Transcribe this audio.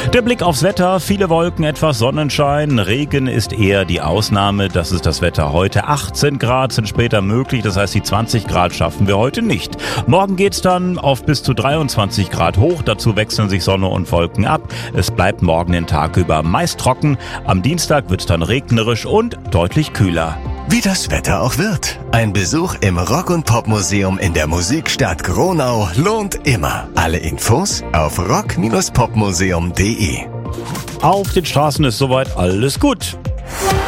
Der Blick aufs Wetter, viele Wolken, etwas Sonnenschein, Regen ist eher die Ausnahme. Das ist das Wetter heute. 18 Grad sind später möglich, das heißt die 20 Grad schaffen wir heute nicht. Morgen geht's dann auf bis zu 23 Grad hoch, dazu wechseln sich Sonne und Wolken ab. Es bleibt morgen den Tag über meist trocken, am Dienstag wird's dann regnerisch und deutlich kühler. Wie das Wetter auch wird. Ein Besuch im Rock- und Popmuseum in der Musikstadt Gronau lohnt immer. Alle Infos auf rock-popmuseum.de. Auf den Straßen ist soweit alles gut.